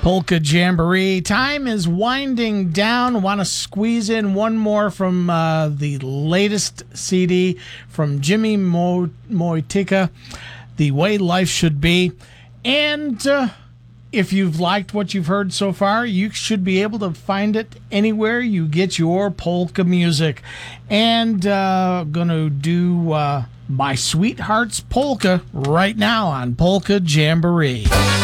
Polka Jamboree. Time is winding down. Want to squeeze in one more from the latest CD from Jimmy Moitika, The Way Life Should Be. And if you've liked what you've heard so far, you should be able to find it anywhere you get your polka music. And going to do My Sweetheart's Polka right now on Polka Jamboree.